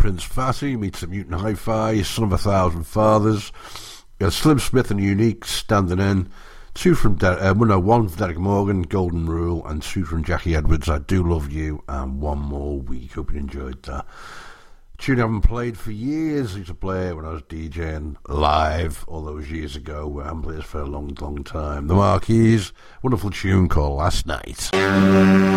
Prince Fatty meets the Mutant Hi-Fi, Son of a Thousand Fathers. Slim Smith and Unique standing in. One from Derek Morgan, Golden Rule, and two from Jackie Edwards, I Do Love You, and One More Week. Hope you enjoyed that. Tune I haven't played for years. I used to play it when I was DJing live all those years ago. I haven't played this for a long, long time. The Marquis, wonderful tune called Last Night.